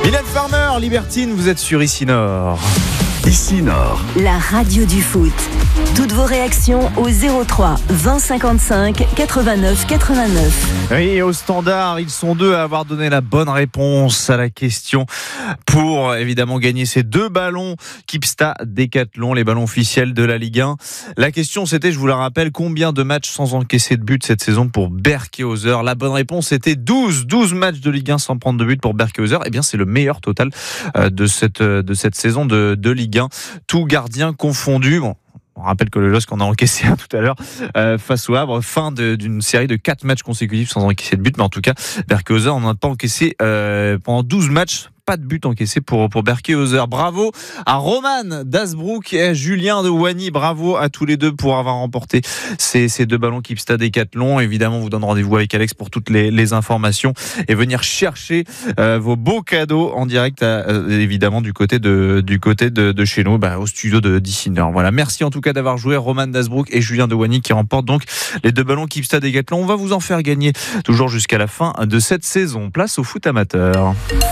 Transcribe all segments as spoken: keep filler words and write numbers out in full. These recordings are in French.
Mylène Farmer, Libertine, vous êtes sur Ici Nord. Ici Nord, la radio du foot. Toutes vos réactions au zéro trois vingt cinquante-cinq quatre-vingt-neuf quatre-vingt-neuf. Oui, et au standard, ils sont deux à avoir donné la bonne réponse à la question pour évidemment gagner ces deux ballons Kipsta Décathlon, les ballons officiels de la Ligue un. La question c'était, je vous la rappelle, combien de matchs sans encaisser de but cette saison pour Berkehauser? La bonne réponse était douze. douze matchs de Ligue un sans prendre de but pour Berkehauser. Eh bien, c'est le meilleur total de cette, de cette saison de, de Ligue un. Tout gardien confondu. Bon. On rappelle que le L O S C en a encaissé un tout à l'heure euh, face au Havre, fin de, d'une série de quatre matchs consécutifs sans encaisser de but, mais en tout cas Berkehauser n'en a pas encaissé euh, pendant douze matchs. Pas de but encaissé pour, pour Berkehauser. Bravo à Roman Dasbrook et à Julien de Wany. Bravo à tous les deux pour avoir remporté ces, ces deux ballons Kipsta Décathlon. Évidemment, on vous donne rendez-vous avec Alex pour toutes les, les informations et venir chercher euh, vos beaux cadeaux en direct, à, euh, évidemment, du côté de, du côté de, de chez nous, bah, au studio de d'Ici Nord. Voilà. Merci en tout cas d'avoir joué, Roman Dasbrook et Julien de Wany qui remportent donc les deux ballons Kipsta Décathlon. On va vous en faire gagner toujours jusqu'à la fin de cette saison. Place au foot amateur.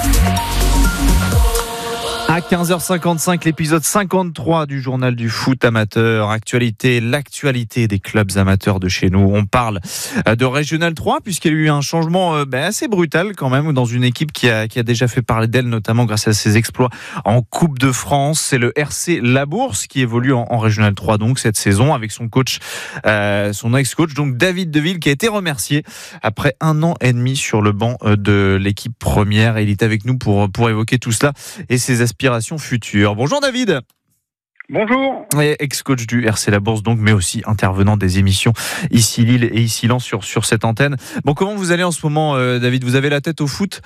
À quinze heures cinquante-cinq, l'épisode cinquante-trois du journal du foot amateur. Actualité, l'actualité des clubs amateurs de chez nous. On parle de Régional trois puisqu'il y a eu un changement ben, assez brutal quand même dans une équipe qui a, qui a déjà fait parler d'elle, notamment grâce à ses exploits en Coupe de France. C'est le R C Labourse qui évolue en, en Régional trois donc cette saison avec son coach, euh, son ex-coach, donc David Deville, qui a été remercié après un an et demi sur le banc de l'équipe première. Et il est avec nous pour, pour évoquer tout cela et ses aspirations futures. Bonjour David. Bonjour. Et ex-coach du R C Labourse donc, mais aussi intervenant des émissions Ici Lille et Ici Lens sur, sur cette antenne. Bon, comment vous allez en ce moment, euh, David? Vous avez la tête au foot?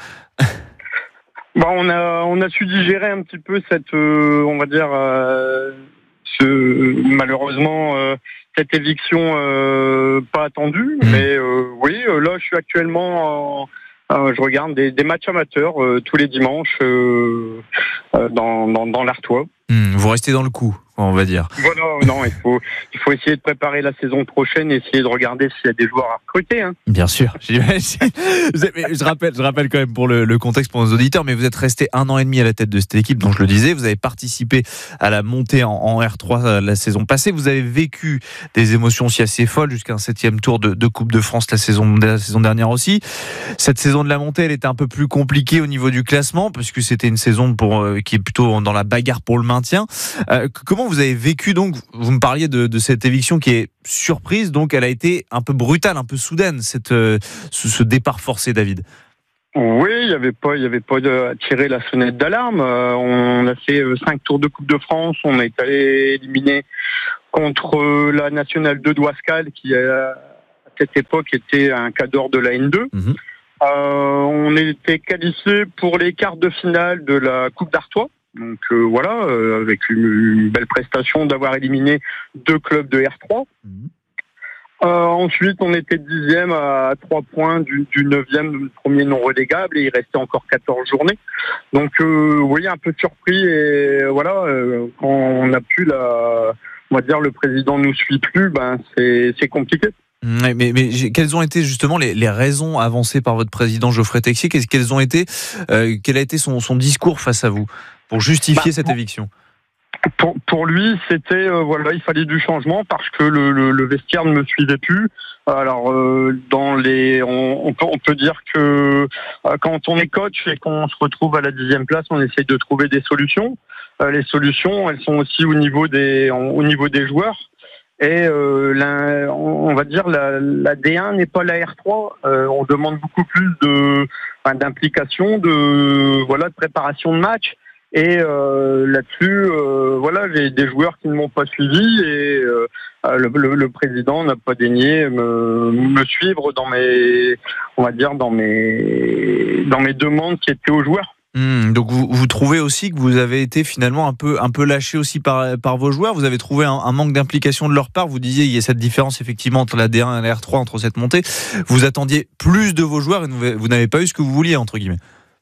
Bah, on a on a su digérer un petit peu cette, euh, on va dire, euh, ce, malheureusement euh, cette éviction euh, pas attendue. Mmh. Mais euh, oui, euh, là je suis actuellement en Euh, je regarde des, des matchs amateurs euh, tous les dimanches euh, euh, dans, dans, dans l'Artois. Mmh, vous restez dans le coup, on va dire. Voilà, non, il faut, il faut essayer de préparer la saison prochaine, essayer de regarder s'il y a des joueurs à recruter. Hein. Bien sûr. je rappelle, je rappelle quand même pour le, le contexte pour nos auditeurs, mais vous êtes resté un an et demi à la tête de cette équipe, dont je le disais. Vous avez participé à la montée en, en R trois la saison passée. Vous avez vécu des émotions aussi assez folles jusqu'à un septième tour de, de Coupe de France la saison, la saison dernière aussi. Cette saison de la montée, elle était un peu plus compliquée au niveau du classement, puisque c'était une saison pour, euh, qui est plutôt dans la bagarre pour le maintien. Euh, comment vous avez vécu donc, vous me parliez de, de cette éviction qui est surprise, donc elle a été un peu brutale, un peu soudaine, cette, euh, ce, ce départ forcé, David. Oui, il n'y avait pas, il y avait pas de, à tirer la sonnette d'alarme. Euh, on a fait euh, cinq tours de Coupe de France, on est allé éliminer contre euh, la Nationale deux d'Ouascal, qui euh, à cette époque était un cadre de la N deux. Mmh. Euh, on était qualifié pour les quarts de finale de la Coupe d'Artois. Donc euh, voilà, euh, avec une, une belle prestation d'avoir éliminé deux clubs de R trois. Mmh. Euh, ensuite, on était dixième à trois points du, du neuvième, du premier non relégable, et il restait encore quatorze journées. Donc euh, vous voyez, un peu surpris, et voilà, euh, quand on a pu la, on va dire, le président nous suit plus, ben c'est, c'est compliqué. Mais, mais, mais quelles ont été justement les, les raisons avancées par votre président Geoffrey Texier? Quelles ont été, euh, quel a été son, son discours face à vous pour justifier bah, cette éviction? Pour, pour lui, c'était euh, voilà, il fallait du changement parce que le, le, le vestiaire ne me suivait plus. Alors euh, dans les, on, on, peut, on peut dire que euh, quand on est coach et qu'on se retrouve à la dixième place, on essaye de trouver des solutions. Euh, les solutions, elles sont aussi au niveau des, en, au niveau des joueurs. Et euh, la, on va dire la, la D un n'est pas la R trois. Euh, on demande beaucoup plus de, enfin, d'implication, de voilà, de préparation de match. Et euh, là-dessus, euh, voilà, j'ai des joueurs qui ne m'ont pas suivi et euh, le, le, le président n'a pas daigné me, me suivre dans mes, on va dire dans mes, dans mes demandes qui étaient aux joueurs. Mmh, donc vous, vous trouvez aussi que vous avez été finalement un peu, un peu lâché aussi par, par vos joueurs. Vous avez trouvé un, un manque d'implication de leur part. Vous disiez il y a cette différence effectivement entre la D un et la R trois, entre cette montée. Vous attendiez plus de vos joueurs et vous, vous n'avez pas eu ce que vous vouliez, entre guillemets.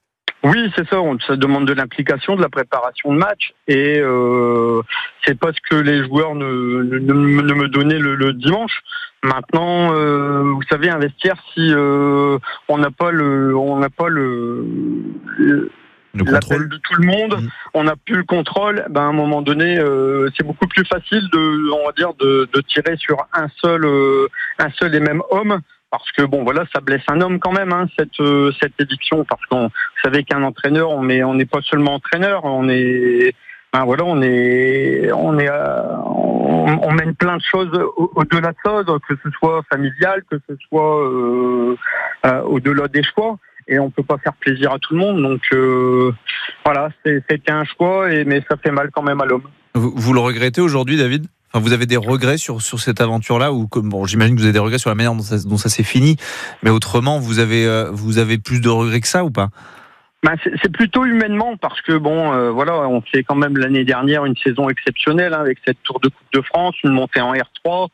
Oui, c'est ça. Ça demande de l'implication, de la préparation de match, et euh, c'est pas ce que les joueurs ne, ne, ne me donnaient le, le dimanche. Maintenant, euh, vous savez, investir si euh, on n'a pas le, on n'a pas le, le Le l'appel contrôle de tout le monde, mmh. on n'a plus le contrôle. Ben, à un moment donné, euh, c'est beaucoup plus facile de, on va dire, de, de tirer sur un seul, euh, un seul et même homme. Parce que bon, voilà, ça blesse un homme quand même, hein, cette euh, cette éviction. Parce qu'on vous savez qu'un entraîneur, on est on n'est pas seulement entraîneur, on est, ben voilà, on est on est, euh, on, on mène plein de choses au, au-delà de ça, donc, que ce soit familial, que ce soit euh, euh, au-delà des choix. Et on peut pas faire plaisir à tout le monde, donc euh, voilà, c'est, c'était un choix, et mais ça fait mal quand même à l'homme. Vous, vous le regrettez aujourd'hui, David ? Enfin, vous avez des regrets sur sur cette aventure-là, ou comme bon, j'imagine que vous avez des regrets sur la manière dont ça, dont ça s'est fini, mais autrement, vous avez euh, vous avez plus de regrets que ça ou pas ? Ben c'est, c'est plutôt humainement, parce que bon, euh, voilà, on fait quand même l'année dernière une saison exceptionnelle, hein, avec cette Tour de Coupe de France, une montée en R trois.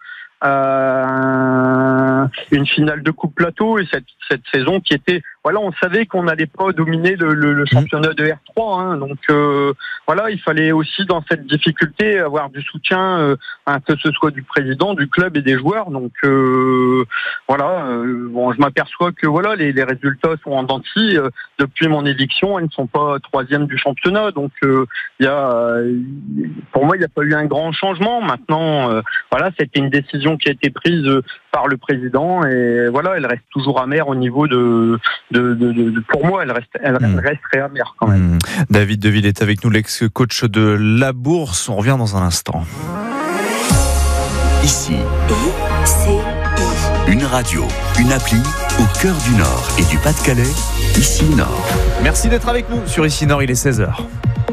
Euh, une finale de Coupe Plateau, et cette, cette saison qui était, voilà, on savait qu'on n'allait pas dominer le, le, le championnat de R trois, hein, donc euh, voilà, il fallait aussi dans cette difficulté avoir du soutien, euh, hein, que ce soit du président, du club et des joueurs, donc euh, voilà, euh, bon, je m'aperçois que voilà, les, les résultats sont en dents de scie. Euh, depuis mon éviction, elles ne sont pas troisième du championnat, donc il euh, y a, euh, pour moi, il n'y a pas eu un grand changement. Maintenant, euh, voilà, c'était une décision qui a été prise par le président, et voilà, elle reste toujours amère au niveau de, de, de, de pour moi, elle reste, elle mmh. resterait amère quand même. Mmh. David Deville est avec nous, l'ex-coach de La Bourse. On revient dans un instant. Ici, I C I. Une radio, une appli au cœur du Nord et du Pas-de-Calais. Ici Nord. Merci d'être avec nous sur Ici Nord. Il est seize heures.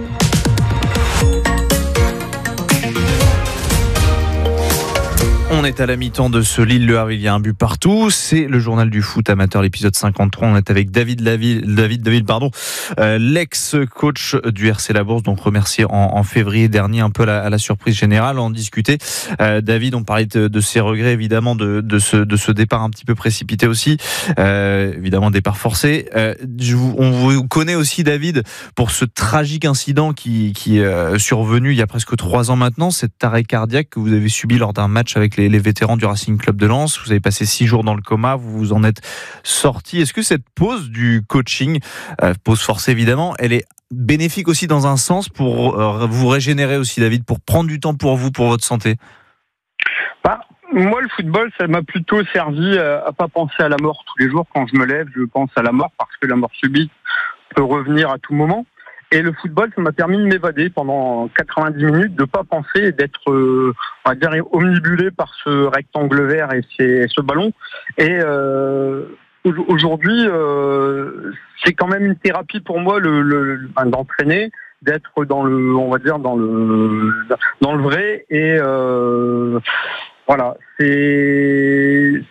On est à la mi-temps de ce Lille-Le Havre, il y a un but partout. C'est le journal du foot amateur, l'épisode cinquante-trois. On est avec David Laville, David Deville, pardon, euh, l'ex-coach du R C La Bourse, donc remercié en, en février dernier, un peu à la, à la surprise générale. On en discutait. Euh, David, on parlait de, de ses regrets, évidemment, de, de, ce, de ce départ un petit peu précipité aussi. Euh, évidemment, départ forcé. Euh, je vous, on vous connaît aussi, David, pour ce tragique incident qui, qui est euh, survenu il y a presque trois ans maintenant, cet arrêt cardiaque que vous avez subi lors d'un match avec les les vétérans du Racing Club de Lens. Vous avez passé six jours dans le coma, vous vous en êtes sorti. Est-ce que cette pause du coaching, euh, pause forcée évidemment, elle est bénéfique aussi dans un sens pour euh, vous régénérer aussi, David, pour prendre du temps pour vous, pour votre santé ? Bah, moi, le football, ça m'a plutôt servi à, à pas penser à la mort tous les jours. Quand je me lève, je pense à la mort, parce que la mort subite peut revenir à tout moment. Et le football, ça m'a permis de m'évader pendant quatre-vingt-dix minutes, de pas penser et d'être, euh, on va dire, omnibulé par ce rectangle vert et, ces, ce ballon. Et euh, aujourd'hui, euh, c'est quand même une thérapie pour moi, le, le, enfin, d'entraîner, d'être dans le, on va dire, dans le, dans le vrai. Et euh, voilà, c'est